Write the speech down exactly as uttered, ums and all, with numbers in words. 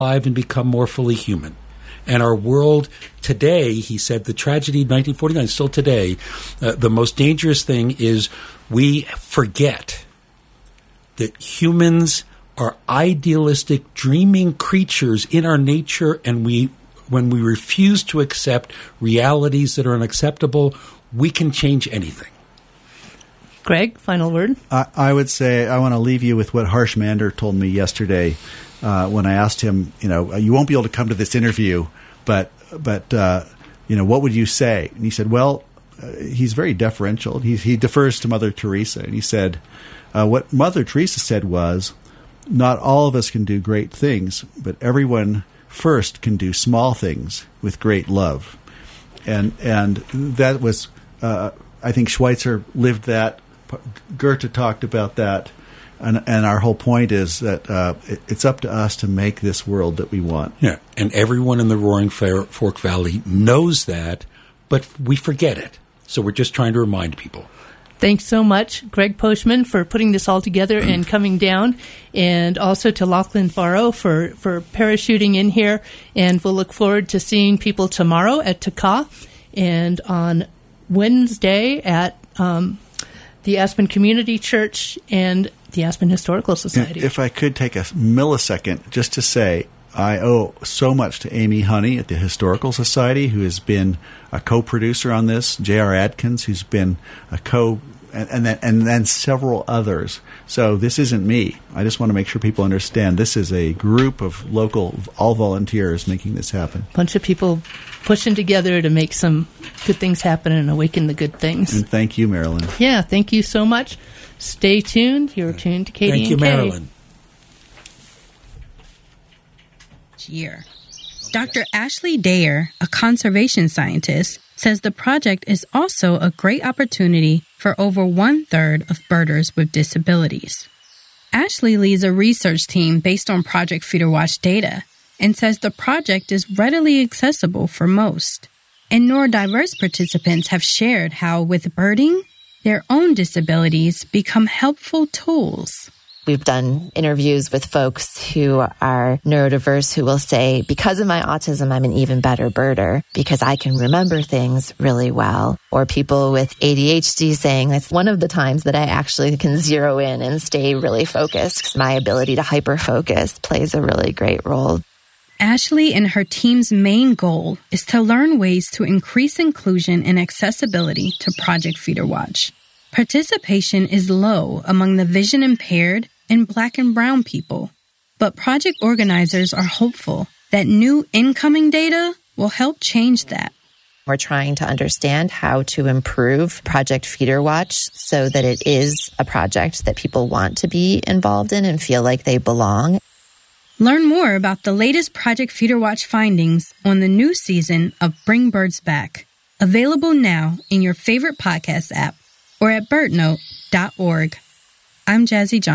alive and become more fully human. And our world today, he said, the tragedy of nineteen forty-nine, still today, uh, the most dangerous thing is we forget that humans are idealistic, dreaming creatures in our nature, and we, when we refuse to accept realities that are unacceptable, we can change anything. Greg, final word? I, I would say I want to leave you with what Harsh Mander told me yesterday uh, when I asked him, you know, you won't be able to come to this interview, but, but uh, you know, what would you say? And he said, well, uh, he's very deferential. He, he defers to Mother Teresa. And he said, uh, what Mother Teresa said was, not all of us can do great things, but everyone first can do small things with great love. And, and that was, uh, I think Schweitzer lived that. Goethe talked about that, and, and our whole point is that uh, it, it's up to us to make this world that we want. Yeah, and everyone in the Roaring Fork Valley knows that, but we forget it. So we're just trying to remind people. Thanks so much, Greg Postman, for putting this all together and coming down, and also to Lachlan Faro for, for parachuting in here. And we'll look forward to seeing people tomorrow at Taka and on Wednesday at um, the Aspen Community Church and the Aspen Historical Society. If I could take a millisecond just to say I owe so much to Amy Honey at the Historical Society, who has been a co-producer on this, J R Adkins, who's been a co- and, and, then, and then several others. So this isn't me. I just want to make sure people understand this is a group of local, all volunteers making this happen. Bunch of people pushing together to make some good things happen and awaken the good things. And thank you, Marilyn. Yeah, thank you so much. Stay tuned. You're tuned to Katie Thank you, and Kay. Marilyn. Year. Doctor Ashley Dayer, a conservation scientist, says the project is also a great opportunity for over one-third of birders with disabilities. Ashley leads a research team based on Project Feeder Watch data and says the project is readily accessible for most. And neurodiverse participants have shared how, with birding, their own disabilities become helpful tools. We've done interviews with folks who are neurodiverse who will say, because of my autism, I'm an even better birder because I can remember things really well. Or people with A D H D saying that's one of the times that I actually can zero in and stay really focused because my ability to hyper-focus plays a really great role. Ashley and her team's main goal is to learn ways to increase inclusion and accessibility to Project Feeder Watch. Participation is low among the vision impaired and Black and brown people, but project organizers are hopeful that new incoming data will help change that. We're trying to understand how to improve Project Feeder Watch so that it is a project that people want to be involved in and feel like they belong. Learn more about the latest Project Feeder Watch findings on the new season of Bring Birds Back, available now in your favorite podcast app or at birdnote dot org. I'm Jazzy Johnson.